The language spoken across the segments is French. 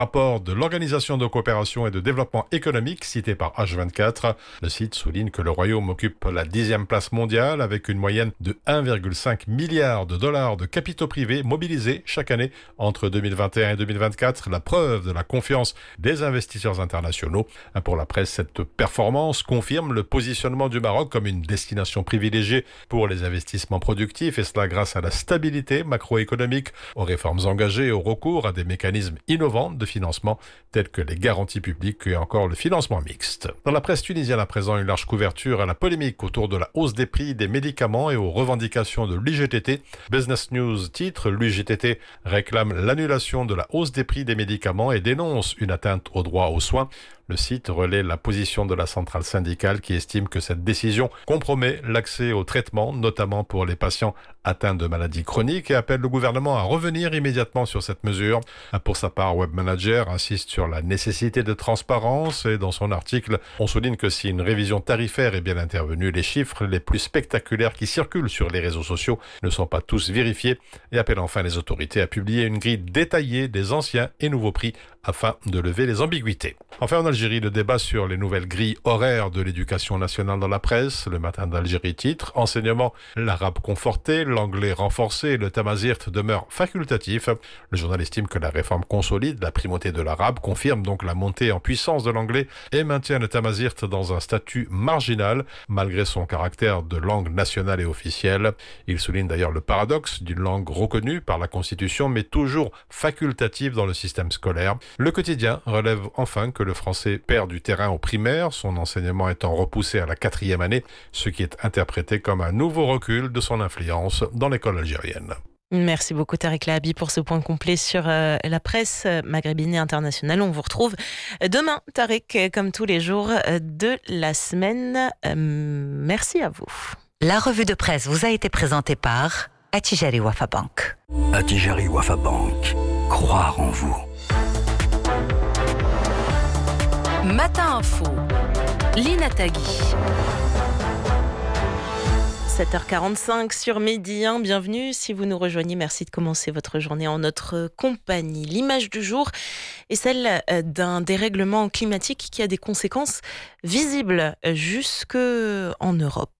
Rapport de l'Organisation de coopération et de développement économique cité par H24. Le site souligne que le Royaume occupe la 10e place mondiale avec une moyenne de 1,5 milliard de dollars de capitaux privés mobilisés chaque année entre 2021 et 2024. La preuve de la confiance des investisseurs internationaux. Pour la presse, cette performance confirme le positionnement du Maroc comme une destination privilégiée pour les investissements productifs et cela grâce à la stabilité macroéconomique, aux réformes engagées et au recours à des mécanismes innovants de financement tels que les garanties publiques et encore le financement mixte. Dans la presse tunisienne à présent, une large couverture à la polémique autour de la hausse des prix des médicaments et aux revendications de l'UGTT. Business News titre: l'UGTT réclame l'annulation de la hausse des prix des médicaments et dénonce une atteinte au droit aux soins. Le site relaie la position de la centrale syndicale qui estime que cette décision compromet l'accès au traitement, notamment pour les patients atteints de maladies chroniques, et appelle le gouvernement à revenir immédiatement sur cette mesure. Pour sa part, Webmanager insiste sur la nécessité de transparence et dans son article, on souligne que si une révision tarifaire est bien intervenue, les chiffres les plus spectaculaires qui circulent sur les réseaux sociaux ne sont pas tous vérifiés et appelle enfin les autorités à publier une grille détaillée des anciens et nouveaux prix afin de lever les ambiguïtés. Enfin, en Algérie, le débat sur les nouvelles grilles horaires de l'éducation nationale dans la presse. Le Matin d'Algérie titre: enseignement, l'arabe conforté, l'anglais renforcé et le tamazight demeure facultatif. Le journal estime que la réforme consolide la primauté de l'arabe, confirme donc la montée en puissance de l'anglais et maintient le tamazight dans un statut marginal, malgré son caractère de langue nationale et officielle. Il souligne d'ailleurs le paradoxe d'une langue reconnue par la Constitution, mais toujours facultative dans le système scolaire. Le quotidien relève enfin que le français perd du terrain au primaire, son enseignement étant repoussé à la 4e année, ce qui est interprété comme un nouveau recul de son influence dans l'école algérienne. Merci beaucoup Tariq Lahabi pour ce point complet sur la presse maghrébine et internationale. On vous retrouve demain, Tariq, comme tous les jours de la semaine. Merci à vous. La revue de presse vous a été présentée par Attijari Wafa Bank. Attijari Wafa Bank. Croire en vous. Matin Info, Lina Tagui. 7h45 sur Midi 1, bienvenue. Si vous nous rejoignez, merci de commencer votre journée en notre compagnie. L'image du jour est celle d'un dérèglement climatique qui a des conséquences visibles jusque en Europe.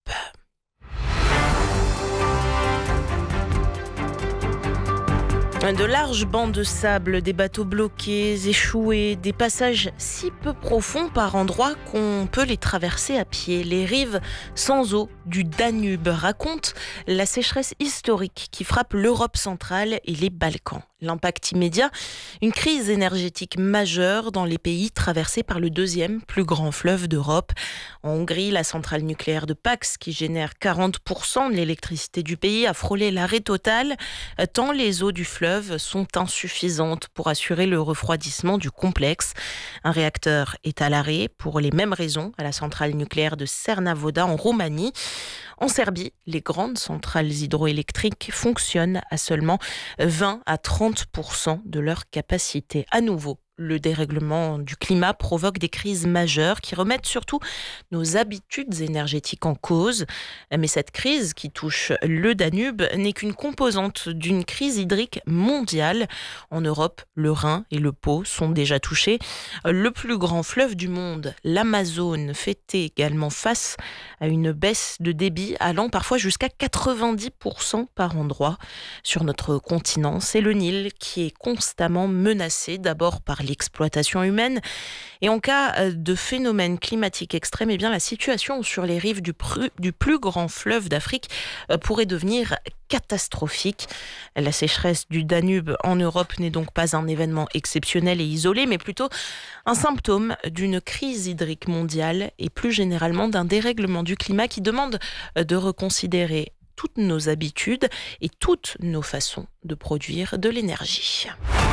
De larges bancs de sable, des bateaux bloqués, échoués, des passages si peu profonds par endroits qu'on peut les traverser à pied. Les rives sans eau du Danube racontent la sécheresse historique qui frappe l'Europe centrale et les Balkans. L'impact immédiat, une crise énergétique majeure dans les pays traversés par le deuxième plus grand fleuve d'Europe. En Hongrie, la centrale nucléaire de Paks, qui génère 40% de l'électricité du pays, a frôlé l'arrêt total, tant les eaux du fleuve sont insuffisantes pour assurer le refroidissement du complexe. Un réacteur est à l'arrêt pour les mêmes raisons à la centrale nucléaire de Cernavoda en Roumanie. En Serbie, les grandes centrales hydroélectriques fonctionnent à seulement 20 à 30% de leur capacité. À nouveau, le dérèglement du climat provoque des crises majeures qui remettent surtout nos habitudes énergétiques en cause. Mais cette crise qui touche le Danube n'est qu'une composante d'une crise hydrique mondiale. En Europe, le Rhin et le Pô sont déjà touchés. Le plus grand fleuve du monde, l'Amazone, fait également face à une baisse de débit allant parfois jusqu'à 90% par endroit. Sur notre continent, c'est le Nil qui est constamment menacé, d'abord par l'exploitation humaine. Et en cas de phénomène climatique extrême, eh bien, la situation sur les rives du plus grand fleuve d'Afrique pourrait devenir catastrophique. La sécheresse du Danube en Europe n'est donc pas un événement exceptionnel et isolé, mais plutôt un symptôme d'une crise hydrique mondiale et plus généralement d'un dérèglement du climat qui demande de reconsidérer toutes nos habitudes et toutes nos façons de produire de l'énergie.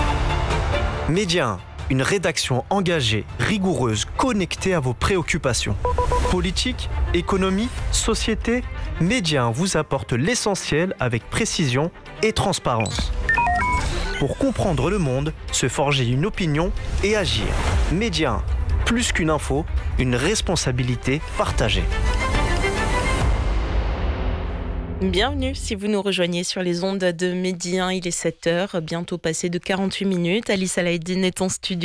Média 1, une rédaction engagée, rigoureuse, connectée à vos préoccupations. Politique, économie, société, Média 1 vous apporte l'essentiel avec précision et transparence. Pour comprendre le monde, se forger une opinion et agir. Média 1, plus qu'une info, une responsabilité partagée. Bienvenue si vous nous rejoignez sur les ondes de Midi 1, il est 7h, bientôt passé de 48 minutes. Alice Alaïdine est en studio.